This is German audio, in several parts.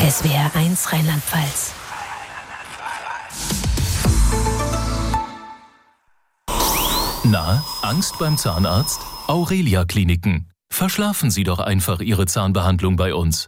SWR1 Rheinland-Pfalz. Na, Angst beim Zahnarzt? Aurelia Kliniken. Verschlafen Sie doch einfach Ihre Zahnbehandlung bei uns.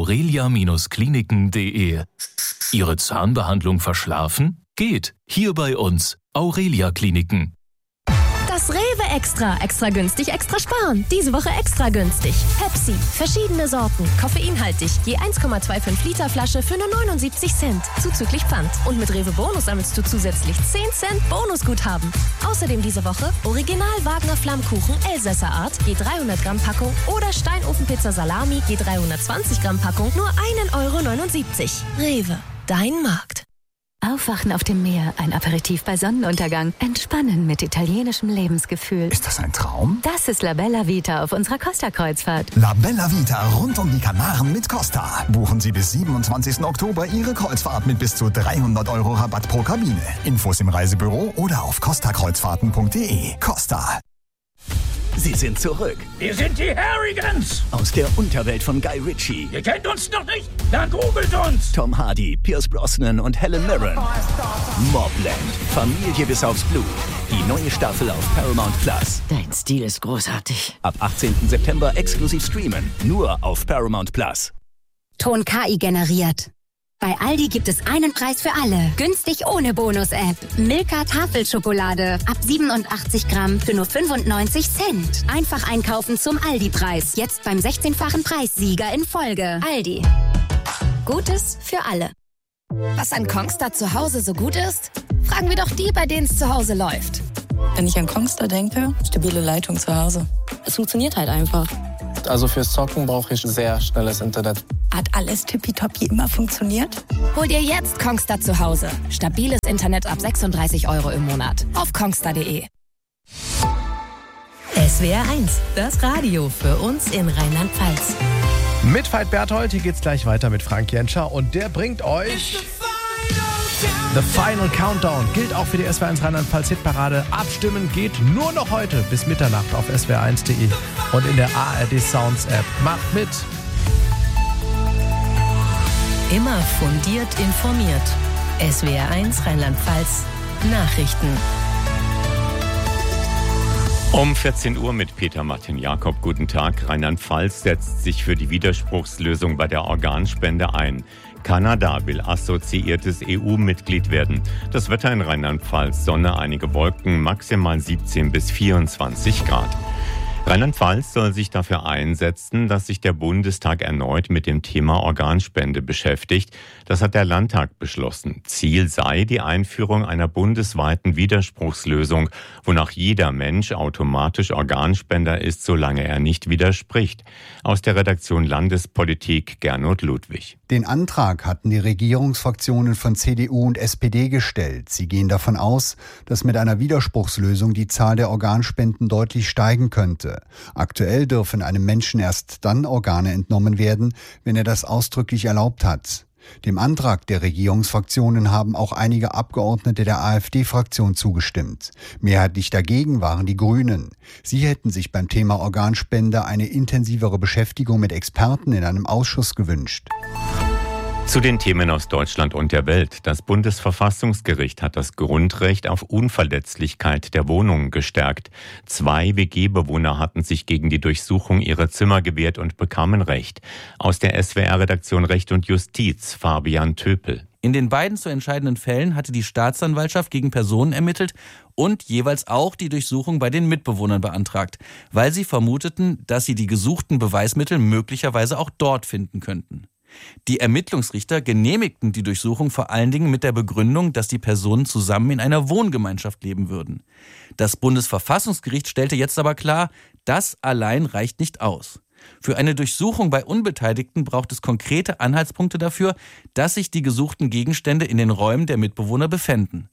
aurelia-kliniken.de. Ihre Zahnbehandlung verschlafen? Geht. Hier bei uns. Aurelia Kliniken. Das Rewe Extra. Extra günstig, extra sparen. Diese Woche extra günstig. Pepsi. Verschiedene Sorten. Koffeinhaltig. Je 1,25 Liter Flasche für nur 79 Cent. Zuzüglich Pfand. Und mit Rewe Bonus sammelst du zusätzlich 10 Cent Bonusguthaben. Außerdem diese Woche Original Wagner Flammkuchen Elsässer Art. Je 300 Gramm Packung. Oder Steinofenpizza Salami. Je 320 Gramm Packung. Nur 1,79 €. Rewe. Dein Markt. Aufwachen auf dem Meer, ein Aperitif bei Sonnenuntergang, entspannen mit italienischem Lebensgefühl. Ist das ein Traum? Das ist La Bella Vita auf unserer Costa-Kreuzfahrt. La Bella Vita rund um die Kanaren mit Costa. Buchen Sie bis 27. Oktober Ihre Kreuzfahrt mit bis zu 300 € Rabatt pro Kabine. Infos im Reisebüro oder auf costakreuzfahrten.de. Costa. Sie sind zurück. Wir sind die Harrigans. Aus der Unterwelt von Guy Ritchie. Ihr kennt uns noch nicht? Dann googelt uns. Tom Hardy, Pierce Brosnan und Helen Mirren. Mobland. Familie bis aufs Blut. Die neue Staffel auf Paramount Plus. Dein Stil ist großartig. Ab 18. September exklusiv streamen. Nur auf Paramount Plus. Ton KI generiert. Bei Aldi gibt es einen Preis für alle. Günstig ohne Bonus-App. Milka Tafelschokolade. Ab 87 Gramm für nur 95 Cent. Einfach einkaufen zum Aldi-Preis. Jetzt beim 16-fachen Preissieger in Folge. Aldi. Gutes für alle. Was an Kongstar zu Hause so gut ist? Fragen wir doch die, bei denen es zu Hause läuft. Wenn ich an Kongstar denke, stabile Leitung zu Hause. Es funktioniert halt einfach. Also fürs Zocken brauche ich sehr schnelles Internet. Hat alles tippitoppi immer funktioniert? Hol dir jetzt Kongstar zu Hause. Stabiles Internet ab 36 € im Monat. Auf kongstar.de. SWR1, das Radio für uns in Rheinland-Pfalz. Mit Veit Berthold, hier geht's gleich weiter mit Frank Jenscher und der bringt euch The Final Countdown. Gilt auch für die SWR1 Rheinland-Pfalz Hitparade. Abstimmen geht nur noch heute bis Mitternacht auf swr1.de und in der ARD Sounds App. Macht mit! Immer fundiert informiert. SWR1 Rheinland-Pfalz Nachrichten. Um 14 Uhr mit Peter Martin Jakob. Guten Tag. Rheinland-Pfalz setzt sich für die Widerspruchslösung bei der Organspende ein. Kanada will assoziiertes EU-Mitglied werden. Das Wetter in Rheinland-Pfalz: Sonne, einige Wolken, maximal 17 bis 24 Grad. Rheinland-Pfalz soll sich dafür einsetzen, dass sich der Bundestag erneut mit dem Thema Organspende beschäftigt. Das hat der Landtag beschlossen. Ziel sei die Einführung einer bundesweiten Widerspruchslösung, wonach jeder Mensch automatisch Organspender ist, solange er nicht widerspricht. Aus der Redaktion Landespolitik Gernot Ludwig. Den Antrag hatten die Regierungsfraktionen von CDU und SPD gestellt. Sie gehen davon aus, dass mit einer Widerspruchslösung die Zahl der Organspenden deutlich steigen könnte. Aktuell dürfen einem Menschen erst dann Organe entnommen werden, wenn er das ausdrücklich erlaubt hat. Dem Antrag der Regierungsfraktionen haben auch einige Abgeordnete der AfD-Fraktion zugestimmt. Mehrheitlich dagegen waren die Grünen. Sie hätten sich beim Thema Organspende eine intensivere Beschäftigung mit Experten in einem Ausschuss gewünscht. Zu den Themen aus Deutschland und der Welt. Das Bundesverfassungsgericht hat das Grundrecht auf Unverletzlichkeit der Wohnungen gestärkt. 2 WG-Bewohner hatten sich gegen die Durchsuchung ihrer Zimmer gewehrt und bekamen Recht. Aus der SWR-Redaktion Recht und Justiz, Fabian Töpel. In den beiden zu entscheidenden Fällen hatte die Staatsanwaltschaft gegen Personen ermittelt und jeweils auch die Durchsuchung bei den Mitbewohnern beantragt, weil sie vermuteten, dass sie die gesuchten Beweismittel möglicherweise auch dort finden könnten. Die Ermittlungsrichter genehmigten die Durchsuchung vor allen Dingen mit der Begründung, dass die Personen zusammen in einer Wohngemeinschaft leben würden. Das Bundesverfassungsgericht stellte jetzt aber klar, das allein reicht nicht aus. Für eine Durchsuchung bei Unbeteiligten braucht es konkrete Anhaltspunkte dafür, dass sich die gesuchten Gegenstände in den Räumen der Mitbewohner befänden.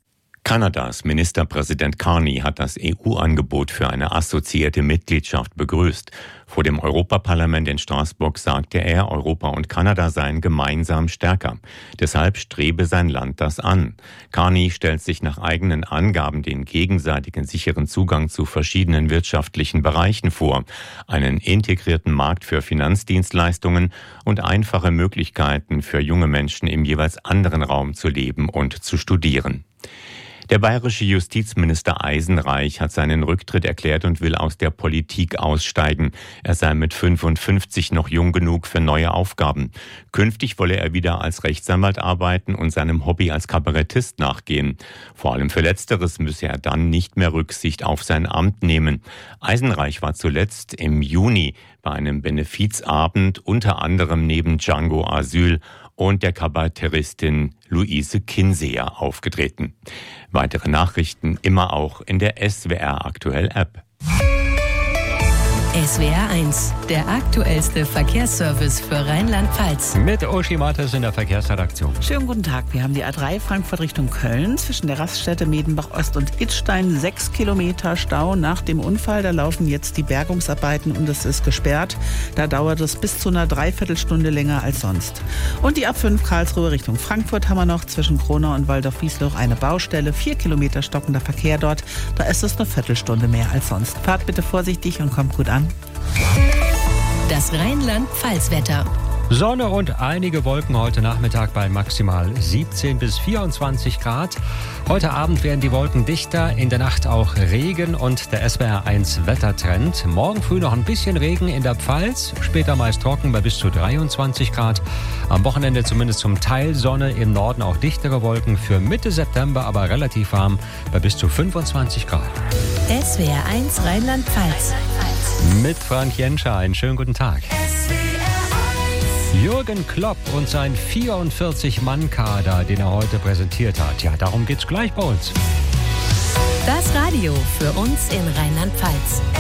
Kanadas Ministerpräsident Carney hat das EU-Angebot für eine assoziierte Mitgliedschaft begrüßt. Vor dem Europaparlament in Straßburg sagte er, Europa und Kanada seien gemeinsam stärker. Deshalb strebe sein Land das an. Carney stellt sich nach eigenen Angaben den gegenseitigen sicheren Zugang zu verschiedenen wirtschaftlichen Bereichen vor, einen integrierten Markt für Finanzdienstleistungen und einfache Möglichkeiten für junge Menschen im jeweils anderen Raum zu leben und zu studieren. Der bayerische Justizminister Eisenreich hat seinen Rücktritt erklärt und will aus der Politik aussteigen. Er sei mit 55 noch jung genug für neue Aufgaben. Künftig wolle er wieder als Rechtsanwalt arbeiten und seinem Hobby als Kabarettist nachgehen. Vor allem für Letzteres müsse er dann nicht mehr Rücksicht auf sein Amt nehmen. Eisenreich war zuletzt im Juni bei einem Benefizabend unter anderem neben Django Asyl und der Kabarettistin Luise Kinseher aufgetreten. Weitere Nachrichten immer auch in der SWR Aktuell App. SWR 1, der aktuellste Verkehrsservice für Rheinland-Pfalz. Mit Uschi Mattes in der Verkehrsredaktion. Schönen guten Tag. Wir haben die A3 Frankfurt Richtung Köln zwischen der Raststätte Medenbach-Ost und Idstein 6 Kilometer Stau nach dem Unfall. Da laufen jetzt die Bergungsarbeiten und es ist gesperrt. Da dauert es bis zu einer Dreiviertelstunde länger als sonst. Und die A5 Karlsruhe Richtung Frankfurt haben wir noch zwischen Kronau und Waldorf-Wiesloch eine Baustelle. 4 Kilometer stockender Verkehr dort. Da ist es eine Viertelstunde mehr als sonst. Fahrt bitte vorsichtig und kommt gut an. Das Rheinland-Pfalz-Wetter. Sonne und einige Wolken heute Nachmittag bei maximal 17 bis 24 Grad. Heute Abend werden die Wolken dichter, in der Nacht auch Regen und der SWR 1 Wettertrend. Morgen früh noch ein bisschen Regen in der Pfalz, später meist trocken bei bis zu 23 Grad. Am Wochenende zumindest zum Teil Sonne, im Norden auch dichtere Wolken. Für Mitte September aber relativ warm bei bis zu 25 Grad. SWR 1 Rheinland-Pfalz. Mit Frank Jenscher, einen schönen guten Tag. Jürgen Klopp und sein 44-Mann-Kader, den er heute präsentiert hat. Ja, darum geht's gleich bei uns. Das Radio für uns in Rheinland-Pfalz.